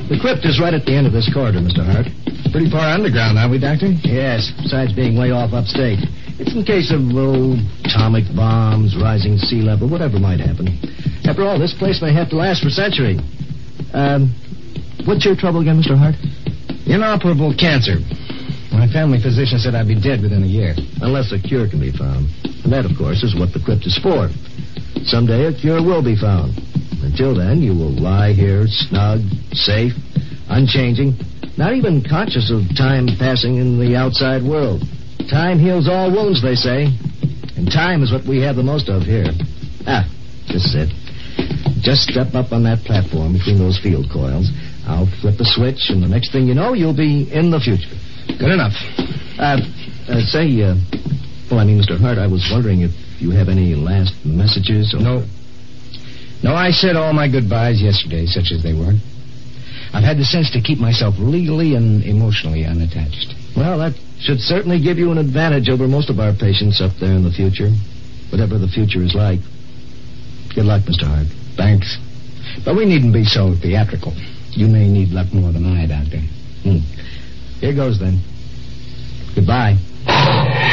The crypt is right at the end of this corridor, Mr. Hart. Pretty far underground, aren't we, Doctor? Yes, besides being way off upstate. It's in case of, atomic bombs, rising sea level, whatever might happen. After all, this place may have to last for a century. What's your trouble again, Mr. Hart? Inoperable cancer. My family physician said I'd be dead within a year. Unless a cure can be found. And that, of course, is what the crypt is for. Someday a cure will be found. Until then, you will lie here, snug, safe, unchanging, not even conscious of time passing in the outside world. Time heals all wounds, they say. And time is what we have the most of here. This is it. Just step up on that platform between those field coils. I'll flip a switch, and the next thing you know, you'll be in the future. Good enough. Mr. Hart, I was wondering if you have any last messages or... No, I said all my goodbyes yesterday, such as they were. I've had the sense to keep myself legally and emotionally unattached. Well, that should certainly give you an advantage over most of our patients up there in the future. Whatever the future is like. Good luck, Mr. Hart. Thanks. But we needn't be so theatrical. You may need luck more than I, Doctor. Here goes, then. Goodbye.